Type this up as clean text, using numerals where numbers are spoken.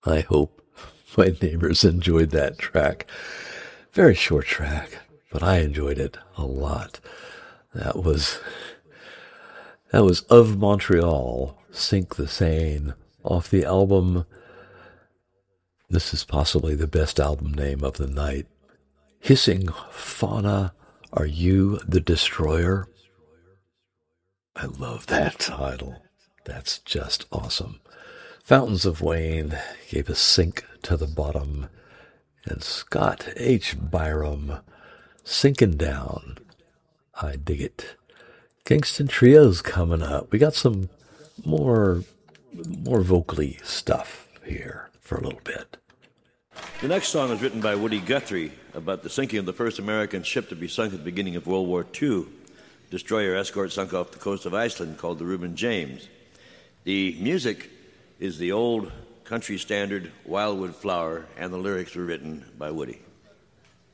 I hope my neighbors enjoyed that track. Very short track, but I enjoyed it a lot. That was that was Of Montreal, Sink the Seine, off the album. This is possibly the best album name of the night. Hissing Fauna, Are You the Destroyer? I love that title. That's just awesome. Fountains of Wayne gave a sink to the bottom, and Scott H. Byram, Sinking Down. I dig it. Kingston Trio's coming up. We got some more vocally stuff here for a little bit. The next song is written by Woody Guthrie about the sinking of the first American ship to be sunk at the beginning of World War II. Destroyer escort sunk off the coast of Iceland called the Reuben James. The music is the old country standard Wildwood Flower, and the lyrics were written by Woody.